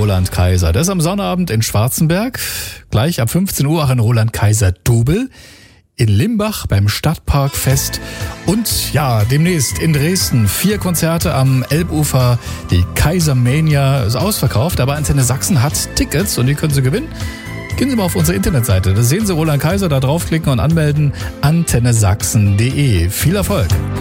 Roland Kaiser. Das ist am Sonnabend in Schwarzenberg, gleich ab 15 Uhr auch in Roland Kaiser Dobel, in Limbach beim Stadtparkfest und ja, demnächst in Dresden 4 Konzerte am Elbufer. Die Kaisermania ist ausverkauft, aber Antenne Sachsen hat Tickets und die können Sie gewinnen. Gehen Sie mal auf unsere Internetseite, da sehen Sie Roland Kaiser, da draufklicken und anmelden, antennesachsen.de. Viel Erfolg!